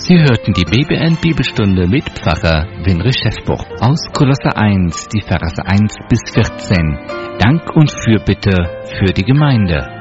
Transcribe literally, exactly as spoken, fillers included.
Sie hörten die B B N-Bibelstunde mit Pfarrer Winrich Schäffbuch aus Kolosser eins, die Verse eins bis vierzehn. Dank und Fürbitte für die Gemeinde.